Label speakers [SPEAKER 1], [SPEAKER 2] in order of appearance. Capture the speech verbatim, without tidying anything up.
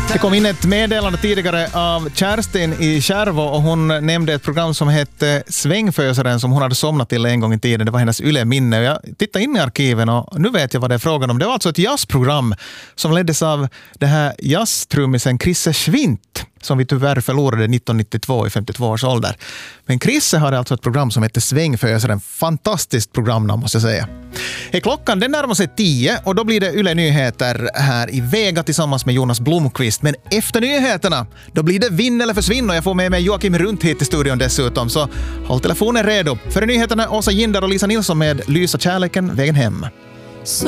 [SPEAKER 1] Det kom in ett meddelande tidigare av Kerstin i Kärvo och hon nämnde ett program som hette Svängfösaren som hon hade somnat till en gång i tiden. Det var hennes yle-minne. Jag tittade in i arkiven och nu vet jag vad det är frågan om. Det var alltså ett jazzprogram som leddes av det här jazztrummisen Chrisse Schwint som vi tyvärr förlorade nittonhundranittiotvå i femtiotvå års ålder. Men Chrisse hade alltså ett program som hette Svängfösaren. Fantastiskt programnamn måste jag säga. Hey, klockan den närmar sig tio och då blir det Yle Nyheter här i Vega tillsammans med Jonas Blomqvist. Men efter nyheterna, då blir det vinn eller försvinn och jag får med mig Joakim Runt hit i studion dessutom. Så håll telefonen redo. För nyheterna Åsa Ginder och Lisa Nilsson med Lysa kärleken vägen hem.